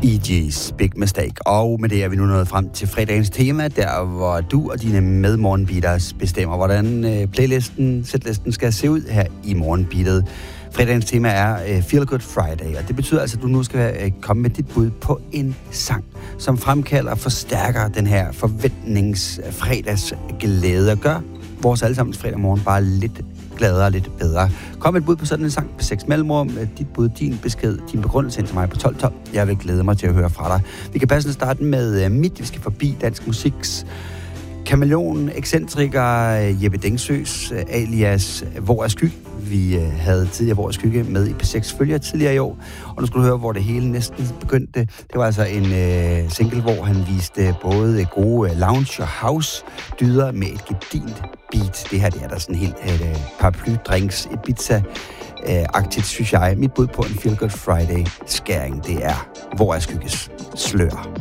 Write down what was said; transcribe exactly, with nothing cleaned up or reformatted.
E G's Big Mistake. Og med det er vi nu nået frem til fredagens tema, der hvor du og dine medmorgenbeaters bestemmer, hvordan øh, playlisten, setlisten skal se ud her i morgenbeatet. Fredagens tema er øh, Feel Good Friday, og det betyder altså, at du nu skal øh, komme med dit bud på en sang, som fremkalder og forstærker den her forventningsfredagsglæde og gør vores allesammens fredag morgen bare lidt gladere og lidt bedre. Kom et bud på sådan en sang på seks mellemrum. Dit bud, din besked, din begrundelse ind til mig på tolv tolv. Jeg vil glæde mig til at høre fra dig. Vi kan passende starte med mit. Vi skal forbi dansk musiks kameleon, ekscentriker Jeppe Dengsøs alias Hvor er Skygge. Vi havde tidligere Hvor er Skygge med i P seks følger tidligere i år. Og nu skal du høre, hvor det hele næsten begyndte. Det var altså en øh, single, hvor han viste både gode lounge og house dyder med et gedint beat. Det her, det er der sådan helt øh, paraply-drinks, Ibiza-agtigt, synes jeg. Mit bud på en Feel Good Friday-skæring, det er Hvor er Skygges Slør.